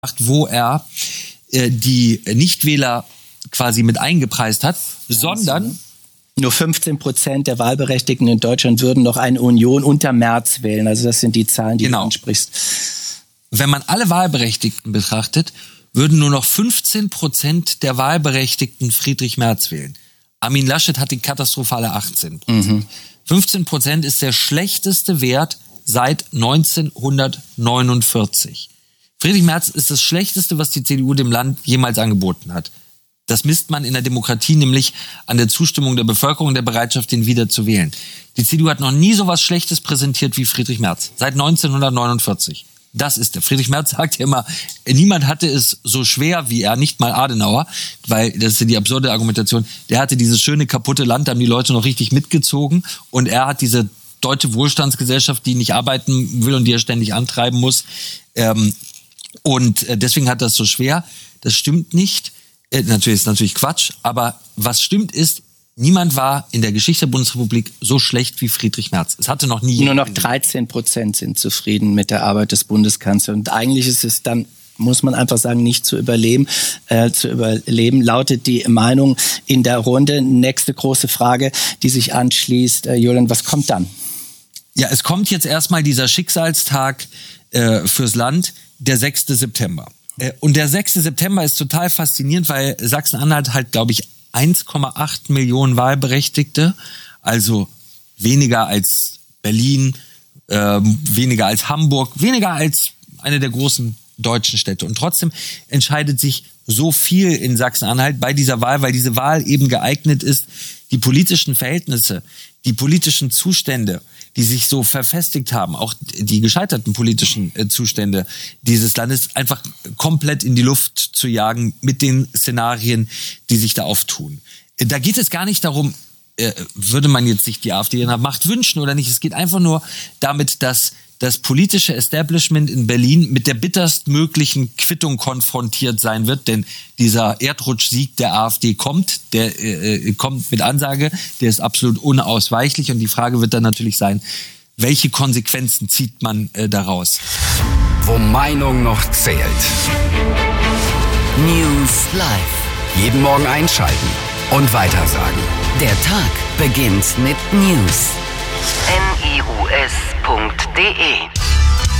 wo er die Nichtwähler quasi mit eingepreist hat, sondern nur 15% der Wahlberechtigten in Deutschland würden noch eine Union unter Merz wählen. Also das sind die Zahlen, die du ansprichst. Wenn man alle Wahlberechtigten betrachtet, würden nur noch 15% der Wahlberechtigten Friedrich Merz wählen. Armin Laschet hat die katastrophale 18%. 15% ist der schlechteste Wert seit 1949. Friedrich Merz ist das Schlechteste, was die CDU dem Land jemals angeboten hat. Das misst man in der Demokratie nämlich an der Zustimmung der Bevölkerung und der Bereitschaft, den wieder zu wählen. Die CDU hat noch nie so was Schlechtes präsentiert wie Friedrich Merz. Seit 1949. Das ist der. Friedrich Merz sagt ja immer, niemand hatte es so schwer wie er, nicht mal Adenauer, weil das ist ja die absurde Argumentation. Der hatte dieses schöne, kaputte Land, da haben die Leute noch richtig mitgezogen und er hat diese deutsche Wohlstandsgesellschaft, die nicht arbeiten will und die er ständig antreiben muss. Und deswegen hat das so schwer. Das stimmt nicht. Ist natürlich Quatsch, aber was stimmt ist, niemand war in der Geschichte der Bundesrepublik so schlecht wie Friedrich Merz. Es hatte noch nie... Nur noch 13% sind zufrieden mit der Arbeit des Bundeskanzlers. Und eigentlich ist es dann, muss man einfach sagen, nicht zu überleben. Lautet die Meinung in der Runde. Nächste große Frage, die sich anschließt. Julian, was kommt dann? Ja, es kommt jetzt erstmal dieser Schicksalstag fürs Land, der 6. September. Und der 6. September ist total faszinierend, weil Sachsen-Anhalt halt, glaube ich, 1,8 Millionen Wahlberechtigte, also weniger als Berlin, weniger als Hamburg, weniger als eine der großen deutschen Städte. Und trotzdem entscheidet sich so viel in Sachsen-Anhalt bei dieser Wahl, weil diese Wahl eben geeignet ist, die politischen Verhältnisse, die politischen Zustände, die sich so verfestigt haben, auch die gescheiterten politischen Zustände dieses Landes einfach komplett in die Luft zu jagen mit den Szenarien, die sich da auftun. Da geht es gar nicht darum, würde man jetzt sich die AfD in der Macht wünschen oder nicht. Es geht einfach nur damit, dass das politische Establishment in Berlin mit der bitterstmöglichen Quittung konfrontiert sein wird, denn dieser Erdrutschsieg der AfD kommt mit Ansage, der ist absolut unausweichlich und die Frage wird dann natürlich sein, welche Konsequenzen zieht man daraus? Wo Meinung noch zählt. News Live. Jeden Morgen einschalten und weitersagen. Der Tag beginnt mit News. news.de